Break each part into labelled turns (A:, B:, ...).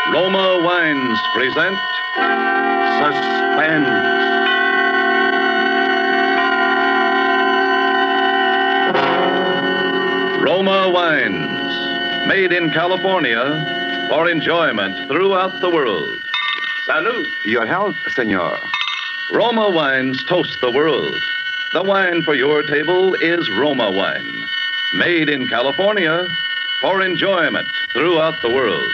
A: Roma Wines present Suspense. Roma Wines, made in California for enjoyment throughout the world. Salud.
B: Your health, senor.
A: Roma Wines toast the world. The wine for your table is Roma Wine, made in California for enjoyment throughout the world.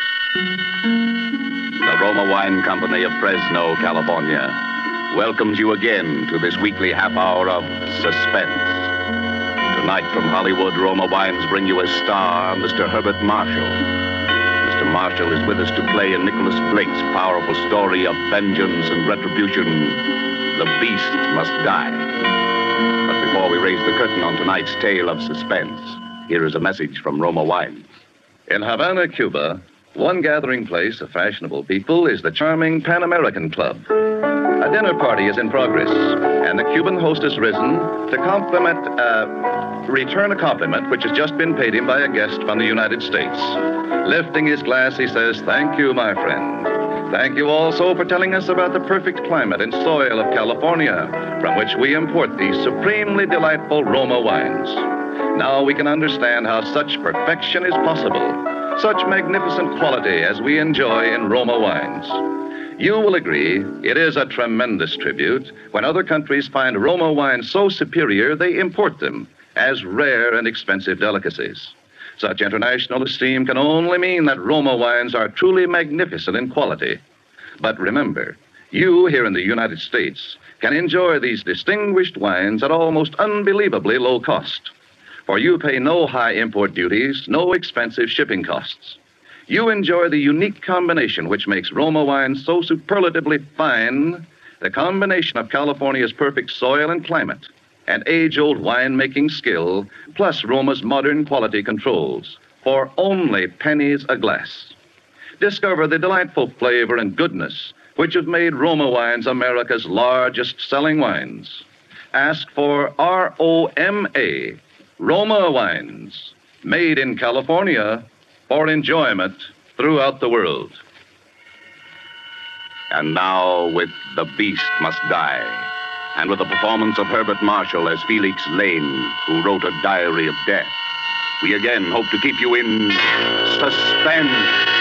B: The Roma Wine Company of Fresno, California, welcomes you again to this weekly half hour of suspense. Tonight from Hollywood, Roma Wines bring you a star, Mr. Herbert Marshall. Mr. Marshall is with us to play in Nicholas Blake's powerful story of vengeance and retribution. The Beast Must Die. But before we raise the curtain on tonight's tale of suspense, here is a message from Roma Wines.
A: In Havana, Cuba, one gathering place of fashionable people is the charming Pan American Club. A dinner party is in progress, and the Cuban host has risen to return a compliment which has just been paid him by a guest from the United States. Lifting his glass, he says, "Thank you, my friend. Thank you also for telling us about the perfect climate and soil of California, from which we import these supremely delightful Roma wines. Now we can understand how such perfection is possible, such magnificent quality as we enjoy in Roma wines. You will agree it is a tremendous tribute when other countries find Roma wines so superior they import them as rare and expensive delicacies. Such international esteem can only mean that Roma wines are truly magnificent in quality. But remember, you here in the United States can enjoy these distinguished wines at almost unbelievably low cost. For you pay no high import duties, no expensive shipping costs. You enjoy the unique combination which makes Roma wines so superlatively fine, the combination of California's perfect soil and climate, and age-old wine-making skill, plus Roma's modern quality controls, for only pennies a glass. Discover the delightful flavor and goodness which have made Roma wines America's largest-selling wines. Ask for R-O-M-A, Roma Wines, made in California for enjoyment throughout the world.
B: And now, with The Beast Must Die, and with the performance of Herbert Marshall as Felix Lane, who wrote a diary of death, we again hope to keep you in suspense.